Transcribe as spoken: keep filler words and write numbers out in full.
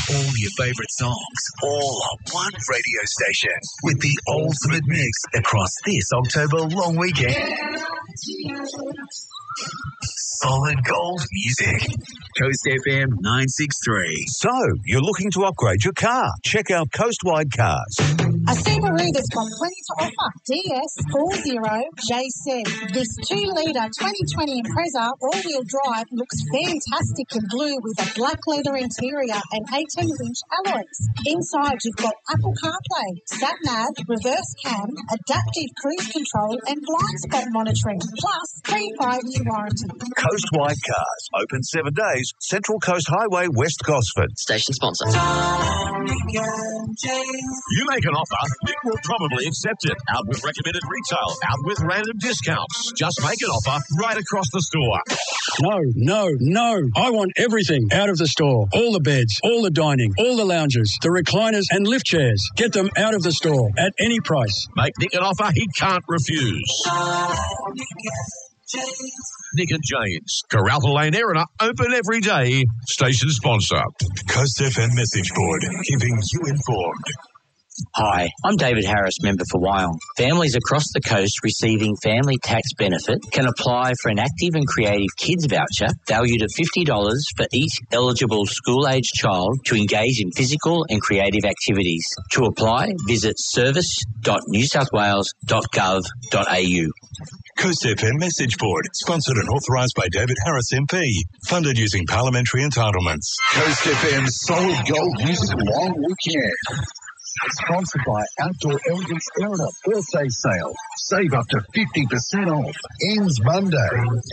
All your favourite songs, all on one radio station with the ultimate mix across this October long weekend. Solid gold music. Coast F M nine sixty-three. So, you're looking to upgrade your car? Check out Coastwide Cars. A Subaru that's got plenty to offer. D S four zero J Z. This two litre twenty twenty Impreza all-wheel drive looks fantastic in blue with a black leather interior and eighteen inch alloys. Inside you've got Apple CarPlay, sat-nav, reverse cam, adaptive cruise control and blind spot monitoring, plus free five-year warranty. Coastwide Cars. Open seven days. Central Coast Highway, West Gosford. Station sponsor. You make an offer, Nick will probably accept it. Out with recommended retail, out with random discounts. Just make an offer right across the store. No, no, no. I want everything out of the store. All the beds, all the dining, all the lounges, the recliners and lift chairs. Get them out of the store at any price. Make Nick an offer he can't refuse. Nick and James, Coralta Lane, Erina, open every day. Station sponsor. Coast F M message board, keeping you informed. Hi, I'm David Harris, member for Wyong. Families across the coast receiving family tax benefit can apply for an active and creative kids voucher valued at fifty dollars for each eligible school-age child to engage in physical and creative activities. To apply, visit service dot new south wales dot gov dot a u. Coast F M message board, sponsored and authorised by David Harris M P, funded using parliamentary entitlements. Coast F M Solid Gold Music Long Weekend. Sponsored by Outdoor Elegance Erina Birthday Sale. Save up to fifty percent off. Ends Monday.